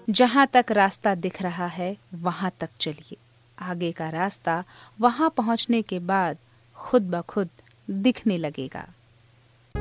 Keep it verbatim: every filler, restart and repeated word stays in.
जहाँ तक रास्ता दिख रहा है वहाँ तक चलिए, आगे का रास्ता वहाँ पहुँचने के बाद खुद ब खुद दिखने लगेगा।